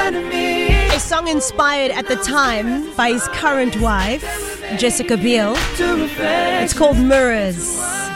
A song inspired at the time by his current wife, Jessica Biel. It's called Mirrors.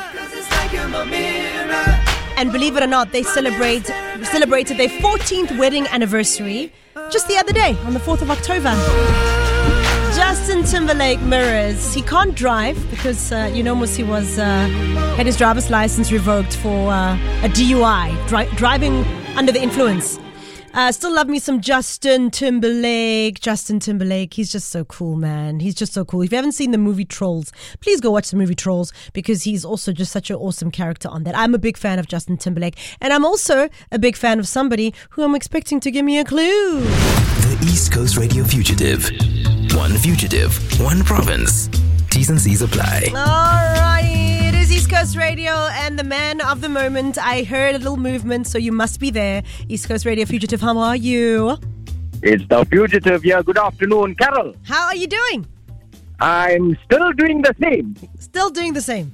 And believe it or not, they celebrated their 14th wedding anniversary just the other day, on the 4th of October. Justin Timberlake, Mirrors. He can't drive because, Musi had his driver's license revoked for a DUI, driving under the influence. Still love me some Justin Timberlake. He's just so cool, man. He's just so cool. If you haven't seen the movie Trolls, please go watch the movie Trolls because he's also just such an awesome character on that. I'm a big fan of Justin Timberlake. And I'm also a big fan of somebody who I'm expecting to give me a clue. The East Coast Radio Fugitive. One fugitive, one province. T's and C's apply. All right. It is East Coast Radio and the man of the moment. I heard a little movement, so you must be there. East Coast Radio Fugitive, how are you? It's the Fugitive here. Good afternoon, Carol. How are you doing? I'm still doing the same. Still doing the same.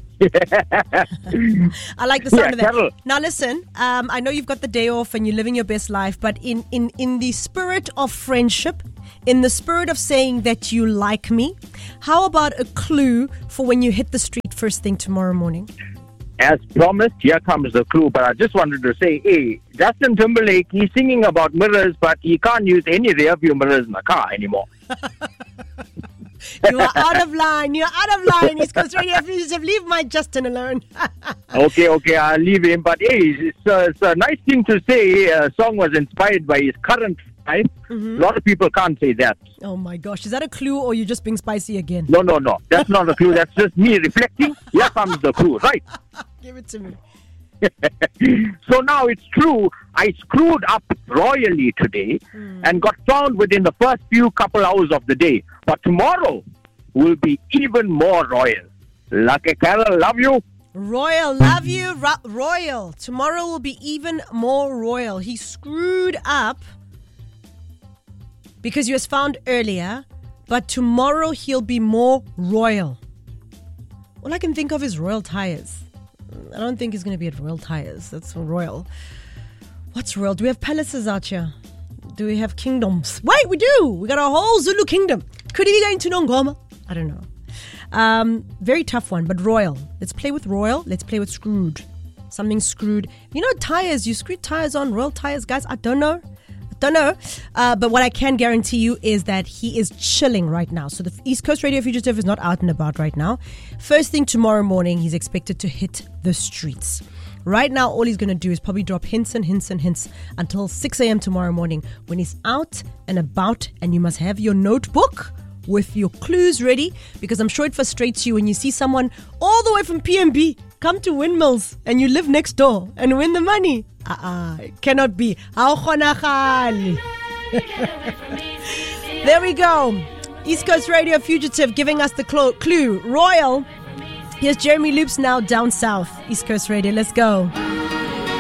I like the sound of that. Carol. Now listen, I know you've got the day off and you're living your best life, but in the spirit of friendship, in the spirit of saying that you like me, how about a clue for when you hit the street first thing tomorrow morning? As promised, here comes the clue. But I just wanted to say, hey, Justin Timberlake, he's singing about mirrors, but he can't use any rear view mirrors in the car anymore. You are out of line. You're out of line. East Coast Radio Fugitive. Leave my Justin alone. Okay, I'll leave him. But hey, it's a nice thing to say. A song was inspired by his current wife. Mm-hmm. A lot of people can't say that. Oh my gosh. Is that a clue or you just being spicy again? No. That's not a clue. That's just me reflecting. Here comes the clue, right? Give it to me. So now it's true, I screwed up royally today and got found within the first few couple hours of the day. But tomorrow will be even more royal. Lucky Carol, love you. Royal, love you. Royal. Tomorrow will be even more royal. He screwed up because he was found earlier, but tomorrow he'll be more royal. All I can think of is Royal Tires. I don't think he's going to be at Royal Tires. That's royal. What's royal? Do we have palaces out here? Do we have kingdoms? Wait, we do. We got a whole Zulu kingdom. Could he be going to Nongoma? I don't know. Very tough one, but royal. Let's play with royal. Let's play with screwed. Something screwed. You know, tires. You screwed tires on Royal Tires, guys. I don't know. But what I can guarantee you is that he is chilling right now. So the East Coast Radio Fugitive is not out and about right now. First thing tomorrow morning, he's expected to hit the streets. Right now, all he's going to do is probably drop hints until 6 a.m. tomorrow morning when he's out and about. And you must have your notebook with your clues ready, because I'm sure it frustrates you when you see someone all the way from PMB come to Windmills and you live next door and win the money. It cannot be. There we go. East Coast Radio Fugitive giving us the clue. Royal. Here's Jeremy Loops now down south. East Coast Radio. Let's go.